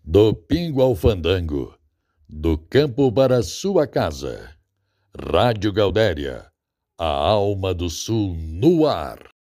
Do pingo ao fandango, do campo para sua casa. Rádio Gaudéria, a alma do sul no ar.